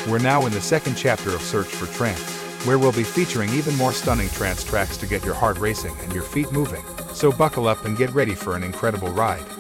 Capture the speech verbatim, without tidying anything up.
We're now in the second chapter of Search for Trance, where we'll be featuring even more stunning trance tracks to get your heart racing and your feet moving. So buckle up and get ready for an incredible ride.